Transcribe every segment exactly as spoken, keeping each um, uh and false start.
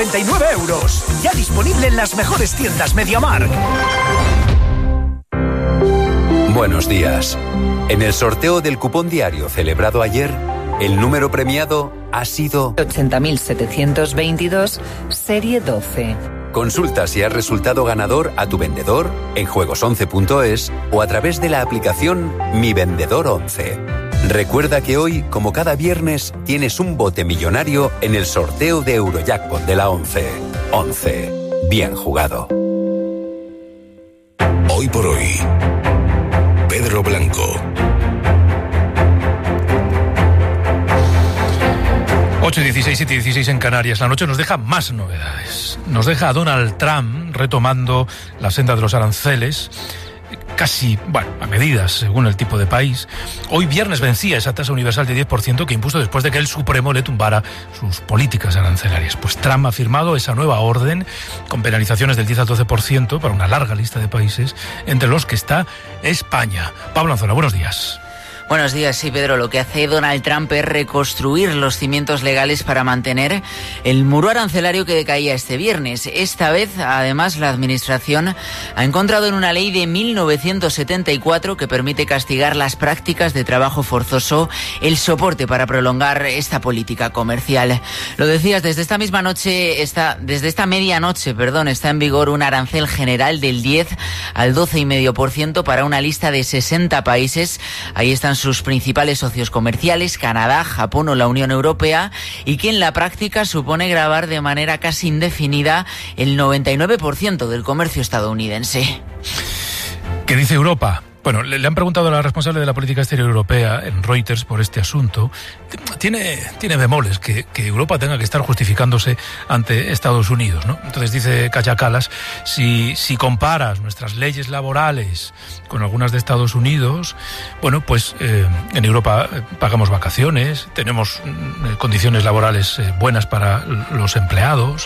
treinta y nueve euros. Ya disponible en las mejores tiendas MediaMarkt. Buenos días. En el sorteo del cupón diario celebrado ayer, el número premiado ha sido ochenta mil setecientos veintidós, serie doce. Consulta si has resultado ganador a tu vendedor en juegos once punto es o a través de la aplicación Mi Vendedor once. Recuerda que hoy, como cada viernes, tienes un bote millonario en el sorteo de Eurojackpot de la once. once. Bien jugado. Hoy por hoy, Pedro Blanco. ocho y dieciséis, siete y dieciséis en Canarias. La noche nos deja más novedades. Nos deja a Donald Trump retomando la senda de los aranceles, casi, bueno, a medidas según el tipo de país. Hoy viernes vencía esa tasa universal de diez por ciento que impuso después de que el Supremo le tumbara sus políticas arancelarias. Pues Trump ha firmado esa nueva orden con penalizaciones del diez al doce por ciento para una larga lista de países, entre los que está España. Pablo Anzola, buenos días. Buenos días, sí, Pedro. Lo que hace Donald Trump es reconstruir los cimientos legales para mantener el muro arancelario que decaía este viernes. Esta vez, además, la Administración ha encontrado en una ley de mil novecientos setenta y cuatro que permite castigar las prácticas de trabajo forzoso el soporte para prolongar esta política comercial. Lo decías, desde esta misma noche, está, desde esta medianoche, perdón, está en vigor un arancel general del diez al doce coma cinco por ciento para una lista de sesenta países. Ahí están sus principales socios comerciales, Canadá, Japón o la Unión Europea, y que en la práctica supone gravar de manera casi indefinida el noventa y nueve por ciento del comercio estadounidense. ¿Qué dice Europa? Bueno, le, le han preguntado a la responsable de la política exterior europea en Reuters por este asunto. Tiene, tiene bemoles que, que Europa tenga que estar justificándose ante Estados Unidos, ¿no? Entonces dice Kaja Kallas, si, si comparas nuestras leyes laborales con algunas de Estados Unidos, bueno, pues eh, en Europa pagamos vacaciones, tenemos eh, condiciones laborales eh, buenas para los empleados,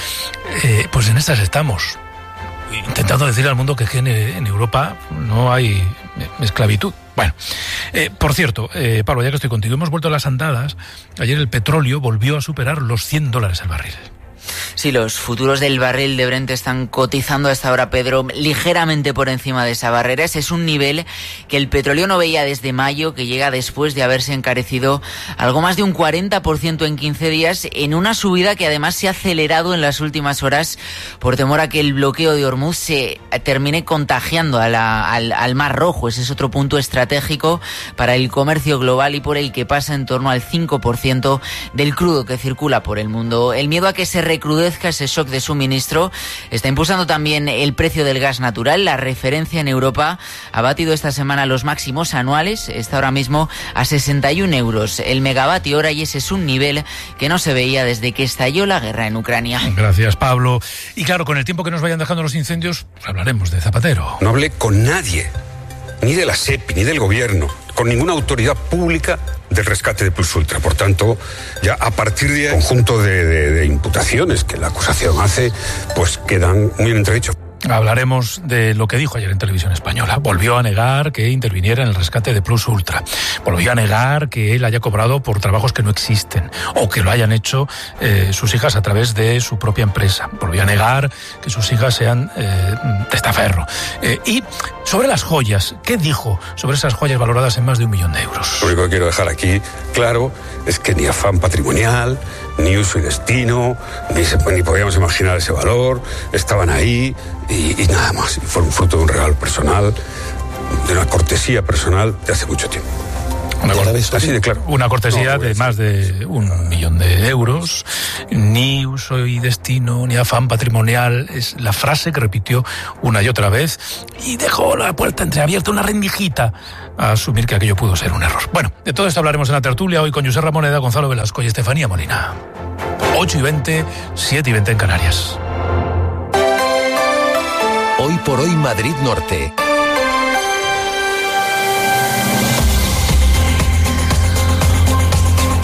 eh, pues en estas estamos. Intentando decirle al mundo que en Europa no hay esclavitud. Bueno, eh, por cierto, eh, Pablo, ya que estoy contigo, hemos vuelto a las andadas. Ayer el petróleo volvió a superar los cien dólares el barril. Sí, los futuros del barril de Brent están cotizando a esta hora, Pedro, ligeramente por encima de esa barrera. Ese es un nivel que el petróleo no veía desde mayo, que llega después de haberse encarecido algo más de un cuarenta por ciento en quince días, en una subida que además se ha acelerado en las últimas horas por temor a que el bloqueo de Hormuz se termine contagiando a la, al, al Mar Rojo. Ese es otro punto estratégico para el comercio global y por el que pasa en torno al cinco por ciento del crudo que circula por el mundo. El miedo a que se recrudezca ese shock de suministro está impulsando también el precio del gas natural. La referencia en Europa ha batido esta semana los máximos anuales, está ahora mismo a sesenta y un euros el megavatio hora, y ese es un nivel que no se veía desde que estalló la guerra en Ucrania. Gracias, Pablo. Y claro, con el tiempo que nos vayan dejando los incendios, pues hablaremos de Zapatero. No hablé con nadie, ni de la SEPI, ni del gobierno, con ninguna autoridad pública del rescate de Plus Ultra. Por tanto, ya a partir de conjunto de, de, de imputaciones que la acusación hace, pues quedan muy en entredicho. Hablaremos de lo que dijo ayer en Televisión Española. Volvió a negar que interviniera en el rescate de Plus Ultra. Volvió a negar que él haya cobrado por trabajos que no existen o que lo hayan hecho eh, sus hijas a través de su propia empresa. Volvió a negar que sus hijas sean eh, testaferro. Eh, y sobre las joyas, ¿qué dijo sobre esas joyas valoradas en más de un millón de euros? Lo único que quiero dejar aquí claro es que ni afán patrimonial, ni uso y destino, ni, se, ni podíamos imaginar ese valor, estaban ahí y, y nada más. Y fue un fruto de un regalo personal, de una cortesía personal de hace mucho tiempo. Una, cort- así de claro. Una cortesía no, de más de un millón de euros. Ni uso y destino, ni afán patrimonial. Es la frase que repitió una y otra vez y dejó la puerta entreabierta, una rendijita a asumir que aquello pudo ser un error. Bueno, de todo esto hablaremos en la tertulia hoy con José Ramoneda, Gonzalo Velasco y Estefanía Molina. ocho y veinte, siete y veinte en Canarias. Hoy por hoy Madrid Norte.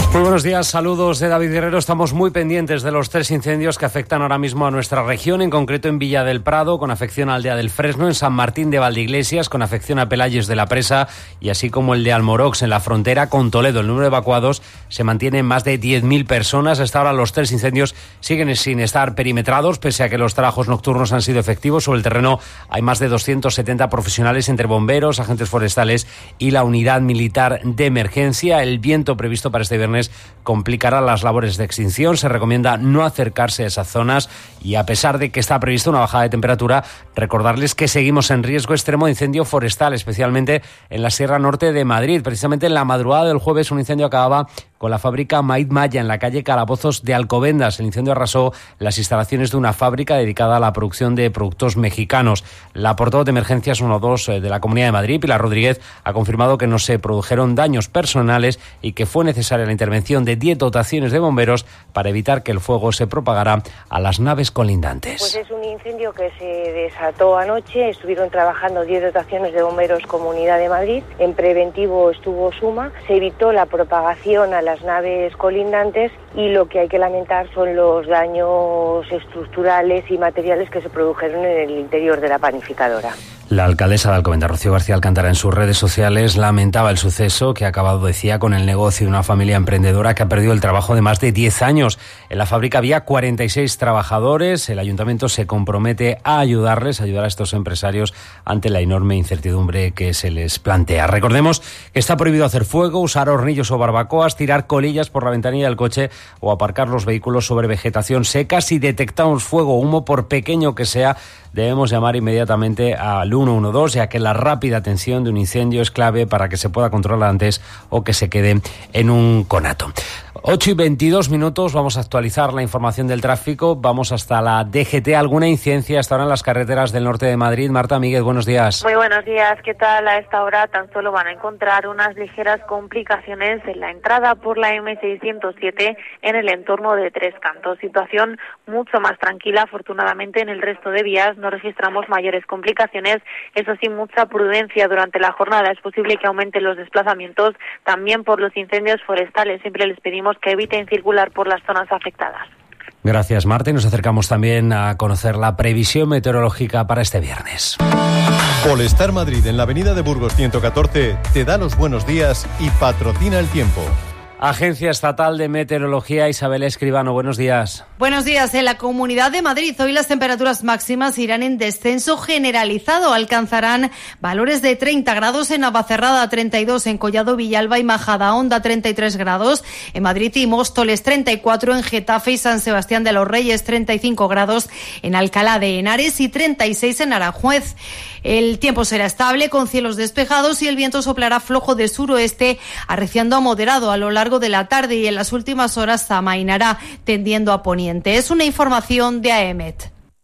Muy buenos días, saludos de David Guerrero. Estamos muy pendientes de los tres incendios que afectan ahora mismo a nuestra región, en concreto en Villa del Prado, con afección a Aldea del Fresno, en San Martín de Valdeiglesias, con afección a Pelayes de la Presa, y así como el de Almorox, en la frontera con Toledo. El número de evacuados se mantiene en más de diez mil personas. Hasta ahora los tres incendios siguen sin estar perimetrados, pese a que los trabajos nocturnos han sido efectivos. Sobre el terreno hay más de doscientos setenta profesionales entre bomberos, agentes forestales y la unidad militar de emergencia. El viento previsto para este viernes complicará las labores de extinción. Se recomienda no acercarse a esas zonas y, a pesar de que está prevista una bajada de temperatura, recordarles que seguimos en riesgo extremo de incendio forestal, especialmente en la Sierra Norte de Madrid. Precisamente en la madrugada del jueves un incendio acababa con la fábrica Maid Maya en la calle Calabozos de Alcobendas. El incendio arrasó las instalaciones de una fábrica dedicada a la producción de productos mexicanos. La portavoz de Emergencias uno dos de la Comunidad de Madrid, Pilar Rodríguez, ha confirmado que no se produjeron daños personales y que fue necesaria la intervención de diez dotaciones de bomberos para evitar que el fuego se propagara a las naves colindantes. Pues es un incendio que se desató anoche. Estuvieron trabajando diez dotaciones de bomberos Comunidad de Madrid. En preventivo estuvo Suma. Se evitó la propagación a la las naves colindantes y lo que hay que lamentar son los daños estructurales y materiales que se produjeron en el interior de la panificadora. La alcaldesa de Alcobendas, Rocío García Alcántara, en sus redes sociales lamentaba el suceso que ha acabado, decía, con el negocio de una familia emprendedora que ha perdido el trabajo de más de diez años. En la fábrica había cuarenta y seis trabajadores. El ayuntamiento se compromete a ayudarles, a ayudar a estos empresarios ante la enorme incertidumbre que se les plantea. Recordemos que está prohibido hacer fuego, usar hornillos o barbacoas, tirar colillas por la ventanilla del coche o aparcar los vehículos sobre vegetación seca. Si detectamos fuego o humo, por pequeño que sea, debemos llamar inmediatamente al uno uno dos, ya que la rápida atención de un incendio es clave para que se pueda controlar antes o que se quede en un conato. ocho y veintidós minutos, vamos a actualizar la información del tráfico. Vamos hasta la D G T. ¿Alguna incidencia hasta ahora en las carreteras del norte de Madrid? Marta Míguez, buenos días. Muy buenos días. ¿Qué tal? A esta hora tan solo van a encontrar unas ligeras complicaciones en la entrada por la eme seiscientos siete en el entorno de Tres Cantos. Situación mucho más tranquila. Afortunadamente, en el resto de vías no registramos mayores complicaciones. Eso sí, mucha prudencia durante la jornada. Es posible que aumenten los desplazamientos también por los incendios forestales. Siempre les pedimos que eviten circular por las zonas afectadas. Gracias, Marta. Y nos acercamos también a conocer la previsión meteorológica para este viernes. Polestar Madrid, en la avenida de Burgos ciento catorce, te da los buenos días y patrocina el tiempo. Agencia Estatal de Meteorología, Isabel Escribano, buenos días. Buenos días. En la Comunidad de Madrid hoy las temperaturas máximas irán en descenso generalizado. Alcanzarán valores de treinta grados en Navacerrada, treinta y dos en Collado Villalba y Majadahonda, treinta y tres grados. En Madrid y Móstoles, treinta y cuatro en Getafe y San Sebastián de los Reyes, treinta y cinco grados en Alcalá de Henares y treinta y seis en Aranjuez. El tiempo será estable con cielos despejados y el viento soplará flojo de suroeste, arreciando a moderado a lo largo de la tarde y en las últimas horas amainará tendiendo a poniente. Es una información de A E M E T.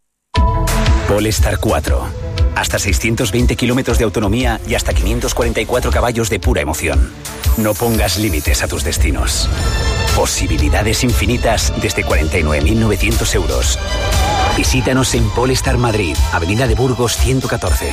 Polestar cuatro. Hasta seiscientos veinte kilómetros de autonomía y hasta quinientos cuarenta y cuatro caballos de pura emoción. No pongas límites a tus destinos. Posibilidades infinitas desde cuarenta y nueve mil novecientos euros. Visítanos en Polestar Madrid, avenida de Burgos ciento catorce.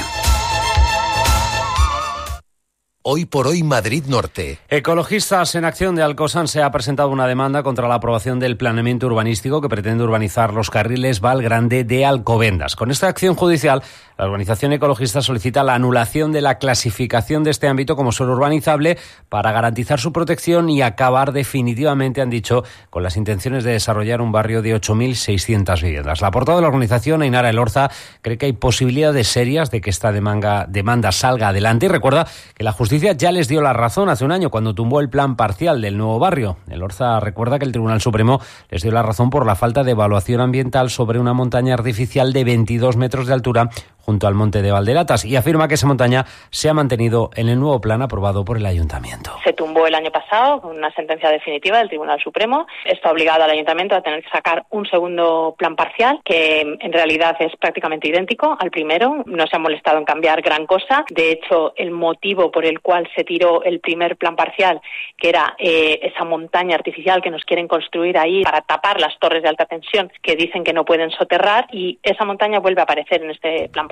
Hoy por hoy Madrid Norte. Ecologistas en Acción de Alcosan se ha presentado una demanda contra la aprobación del planeamiento urbanístico que pretende urbanizar los carriles Valgrande de Alcobendas. Con esta acción judicial, la organización ecologista solicita la anulación de la clasificación de este ámbito como suelo urbanizable para garantizar su protección y acabar definitivamente, han dicho, con las intenciones de desarrollar un barrio de ocho mil seiscientas viviendas. La portavoz de la organización, Ainara Elorza, cree que hay posibilidades serias de que esta demanda, demanda salga adelante y recuerda que la justicia ya les dio la razón hace un año cuando tumbó el plan parcial del nuevo barrio. Elorza recuerda que el Tribunal Supremo les dio la razón por la falta de evaluación ambiental sobre una montaña artificial de veintidós metros de altura junto al monte de Valderatas y afirma que esa montaña se ha mantenido en el nuevo plan aprobado por el Ayuntamiento. Se tumbó el año pasado con una sentencia definitiva del Tribunal Supremo. Esto ha obligado al Ayuntamiento a tener que sacar un segundo plan parcial que en realidad es prácticamente idéntico al primero. No se ha molestado en cambiar gran cosa. De hecho, el motivo por el cual se tiró el primer plan parcial, que era eh, esa montaña artificial que nos quieren construir ahí para tapar las torres de alta tensión que dicen que no pueden soterrar, y esa montaña vuelve a aparecer en este plan parcial.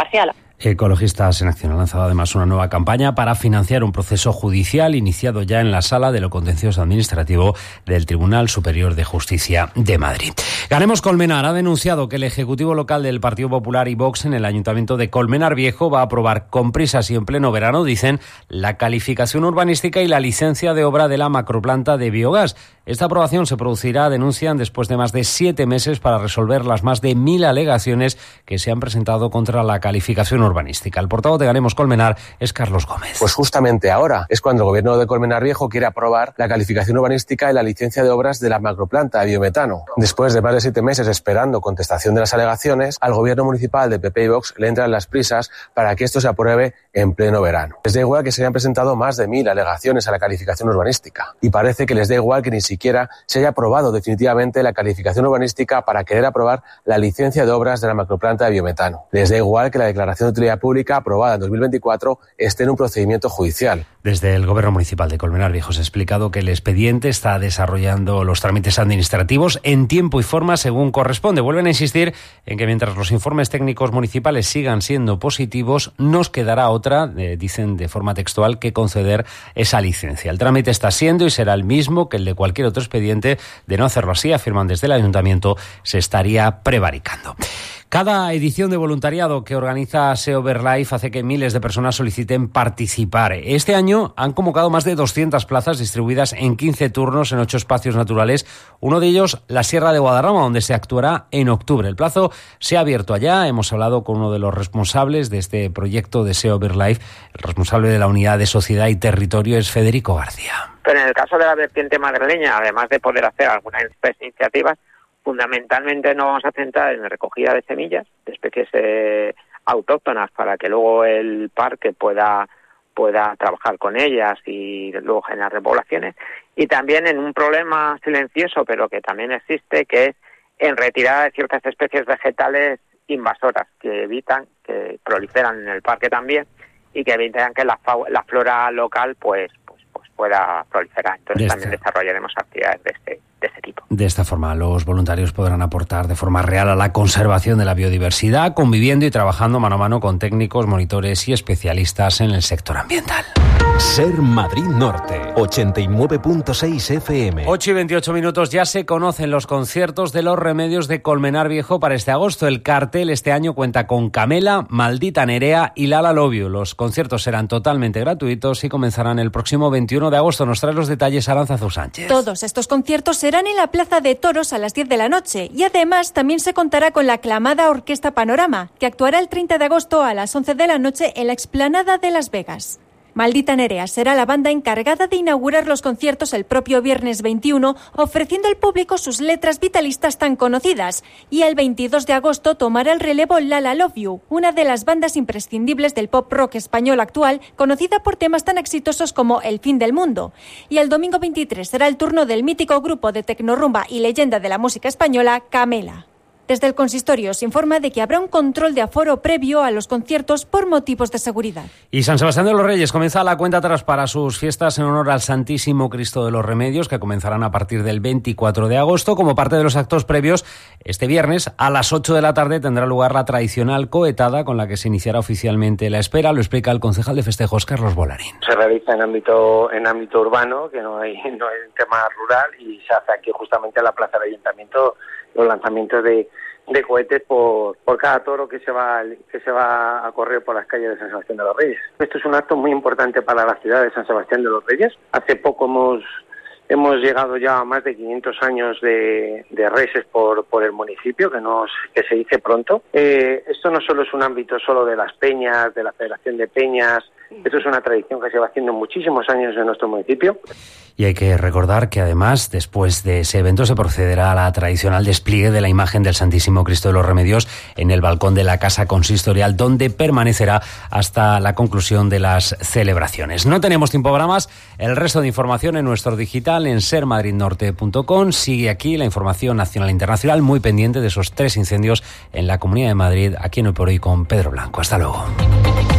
parcial. Ecologistas en Acción ha lanzado además una nueva campaña para financiar un proceso judicial iniciado ya en la Sala de lo Contencioso Administrativo del Tribunal Superior de Justicia de Madrid. Ganemos Colmenar ha denunciado que el Ejecutivo Local del Partido Popular y Vox en el Ayuntamiento de Colmenar Viejo va a aprobar con prisas y en pleno verano, dicen, la calificación urbanística y la licencia de obra de la macroplanta de biogás. Esta aprobación se producirá, denuncian, después de más de siete meses para resolver las más de mil alegaciones que se han presentado contra la calificación urbanística. El portavoz de Ganemos Colmenar es Carlos Gómez. Pues justamente ahora es cuando el Gobierno de Colmenar Viejo quiere aprobar la calificación urbanística y la licencia de obras de la macroplanta de biometano. Después de más de siete meses esperando contestación de las alegaciones, al Gobierno Municipal de P P y Vox le entran las prisas para que esto se apruebe en pleno verano. Les da igual que se hayan presentado más de mil alegaciones a la calificación urbanística y parece que les da igual que ni siquiera se haya aprobado definitivamente la calificación urbanística para querer aprobar la licencia de obras de la macroplanta de biometano. Les da igual que la declaración de utilidad pública aprobada en dos mil veinticuatro esté en un procedimiento judicial. Desde el Gobierno Municipal de Colmenar Viejo se ha explicado que el expediente está desarrollando los trámites administrativos en tiempo y forma según corresponde. Vuelven a insistir en que mientras los informes técnicos municipales sigan siendo positivos, nos quedará otra, eh, dicen de forma textual, que conceder esa licencia. El trámite está siendo y será el mismo que el de cualquier otro expediente. De no hacerlo así, afirman desde el Ayuntamiento, se estaría prevaricando. Cada edición de voluntariado que organiza SEOverlife hace que miles de personas soliciten participar. Este año han convocado más de doscientas plazas distribuidas en quince turnos en ocho espacios naturales, uno de ellos la Sierra de Guadarrama, donde se actuará en octubre. El plazo se ha abierto allá. Hemos hablado con uno de los responsables de este proyecto de SEOverlife. El responsable de la unidad de Sociedad y Territorio es Federico García. Pero en el caso de la vertiente madrileña, además de poder hacer algunas iniciativas, fundamentalmente nos vamos a centrar en la recogida de semillas de especies eh, autóctonas para que luego el parque pueda pueda trabajar con ellas y luego generar repoblaciones, y también en un problema silencioso pero que también existe, que es en retirada de ciertas especies vegetales invasoras que evitan que proliferan en el parque también y que evitan que la, la flora local pues pues pues pueda proliferar. Entonces también desarrollaremos actividades de este de ese tipo. De esta forma, los voluntarios podrán aportar de forma real a la conservación de la biodiversidad, conviviendo y trabajando mano a mano con técnicos, monitores y especialistas en el sector ambiental. Ser Madrid Norte, ochenta y nueve punto seis F M. ocho y veintiocho minutos, ya se conocen los conciertos de Los Remedios de Colmenar Viejo para este agosto. El cartel este año cuenta con Camela, Maldita Nerea y Lala Love You. Los conciertos serán totalmente gratuitos y comenzarán el próximo veintiuno de agosto. Nos trae los detalles Aránzazu Sánchez. Todos estos conciertos serán en la Plaza de Toros a las diez de la noche y además también se contará con la aclamada Orquesta Panorama, que actuará el treinta de agosto a las once de la noche en la explanada de Las Vegas. Maldita Nerea será la banda encargada de inaugurar los conciertos el propio viernes veintiuno, ofreciendo al público sus letras vitalistas tan conocidas. Y el veintidós de agosto tomará el relevo Lala Love You, una de las bandas imprescindibles del pop rock español actual, conocida por temas tan exitosos como El fin del mundo. Y el domingo veintitrés será el turno del mítico grupo de tecnorrumba y leyenda de la música española, Camela. Desde el consistorio se informa de que habrá un control de aforo previo a los conciertos por motivos de seguridad. Y San Sebastián de los Reyes comienza la cuenta atrás para sus fiestas en honor al Santísimo Cristo de los Remedios, que comenzarán a partir del veinticuatro de agosto. Como parte de los actos previos, este viernes a las ocho de la tarde tendrá lugar la tradicional cohetada con la que se iniciará oficialmente la espera. Lo explica el concejal de festejos, Carlos Bolarín. Se realiza en ámbito en ámbito urbano, que no hay, no hay un tema rural, y se hace aquí justamente en la plaza del Ayuntamiento los lanzamientos de, de cohetes por, por cada toro que se va que se va a correr por las calles de San Sebastián de los Reyes. Esto es un acto muy importante para la ciudad de San Sebastián de los Reyes. Hace poco hemos hemos llegado ya a más de quinientos años de, de reses por, por el municipio, que, nos, que se dice pronto. Eh, esto no solo es un ámbito solo de las peñas, de la Federación de Peñas. Esto es una tradición que se va haciendo muchísimos años en nuestro municipio. Y hay que recordar que además, después de ese evento, se procederá a la tradicional despliegue de la imagen del Santísimo Cristo de los Remedios en el balcón de la Casa Consistorial, donde permanecerá hasta la conclusión de las celebraciones. No tenemos tiempo para más. El resto de información en nuestro digital en ser madrid norte punto com. Sigue aquí la información nacional e internacional, muy pendiente de esos tres incendios en la Comunidad de Madrid, aquí en Hoy por Hoy con Pedro Blanco. Hasta luego.